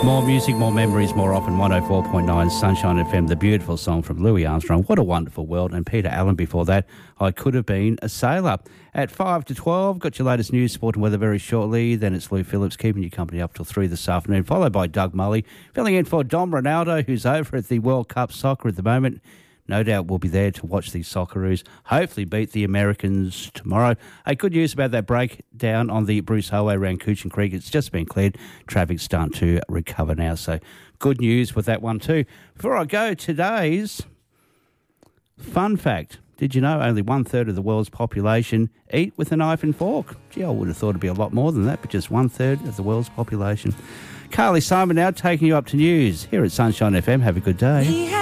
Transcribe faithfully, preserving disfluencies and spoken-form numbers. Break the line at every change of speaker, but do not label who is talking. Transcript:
More music, more memories, more often. one oh four point nine Sunshine F M, the beautiful song from Louis Armstrong. What a wonderful world. And Peter Allen before that, I Could Have Been a Sailor. At five to twelve, got your latest news, sport and weather very shortly. Then it's Lou Phillips keeping you company up till three this afternoon, followed by Doug Mulley, filling in for Dom Ronaldo, who's over at the World Cup soccer at the moment. No doubt we'll be there to watch the Socceroos hopefully beat the Americans tomorrow. Hey, good news about that breakdown on the Bruce Highway around Coochie Creek. It's just been cleared. Traffic's starting to recover now. So good news with that one too. Before I go, today's fun fact. Did you know only one-third of the world's population eat with a knife and fork? Gee, I would have thought it'd be a lot more than that, but just one-third of the world's population. Carly Simon now taking you up to news here at Sunshine F M. Have a good day.